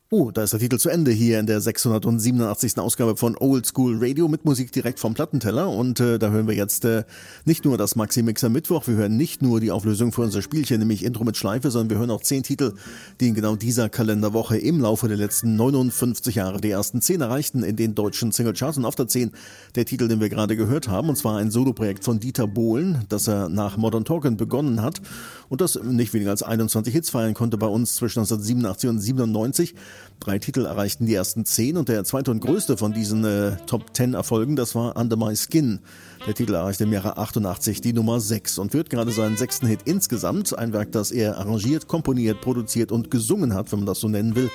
Oh, da ist der Titel zu Ende hier in der 687. Ausgabe von Old School Radio mit Musik direkt vom Plattenteller. Und da hören wir jetzt nicht nur das Maxi-Mixer Mittwoch, wir hören nicht nur die Auflösung für unser Spielchen, nämlich Intro mit Schleife, sondern wir hören auch 10 Titel, die in genau dieser Kalenderwoche im Laufe der letzten 59 Jahre die ersten 10 erreichten in den deutschen Singlecharts. Und auf der 10 der Titel, den wir gerade gehört haben, und zwar ein Soloprojekt von Dieter Bohlen, das er nach Modern Talking begonnen hat und das nicht weniger als 21 Hits feiern konnte bei uns zwischen 1987 und 97. 3 Titel erreichten die ersten 10 und der zweite und größte von diesen Top 10 Erfolgen, das war Under My Skin. Der Titel erreichte im Jahre 88 die Nummer 6 und wird gerade seinen 6. Hit insgesamt. Ein Werk, das er arrangiert, komponiert, produziert und gesungen hat, wenn man das so nennen will.